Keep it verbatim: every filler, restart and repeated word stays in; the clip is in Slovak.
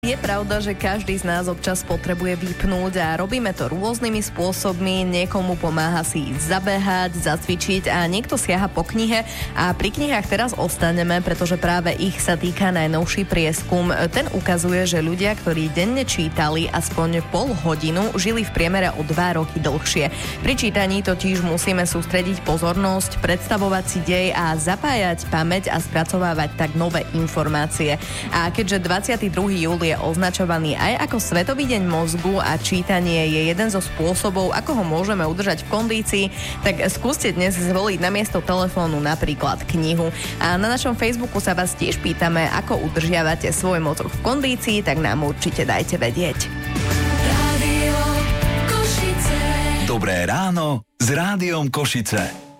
Je pravda, že každý z nás občas potrebuje vypnúť a robíme to rôznymi spôsobmi. Niekomu pomáha si ísť zabehať, zacvičiť a niekto siaha po knihe. A pri knihách teraz ostaneme, pretože práve ich sa týka najnovší prieskum. Ten ukazuje, že ľudia, ktorí denne čítali aspoň pol hodinu, žili v priemere o dva roky dlhšie. Pri čítaní totiž musíme sústrediť pozornosť, predstavovať si dej a zapájať pamäť a spracovávať tak nové informácie. A keďže dvadsiateho druhého júla je označovaný aj ako Svetový deň mozgu a čítanie je jeden zo spôsobov, ako ho môžeme udržať v kondícii, tak skúste dnes zvoliť namiesto telefónu napríklad knihu. A na našom Facebooku sa vás tiež pýtame, ako udržiavate svoj mozog v kondícii, tak nám určite dajte vedieť. Dobré ráno s Rádiom Košice.